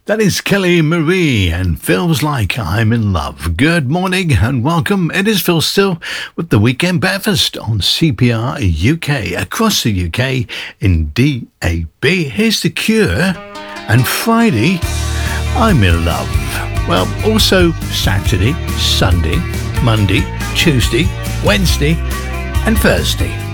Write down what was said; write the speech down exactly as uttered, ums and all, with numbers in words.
That is Kelly Marie and Feels Like I'm in Love. Good morning and welcome. It is Phil Still with the Weekend Breakfast on C P R U K, across the U K in D A B. Here's The Cure and Friday, I'm in Love. Well, also Saturday, Sunday, Monday, Tuesday, Wednesday and Thursday.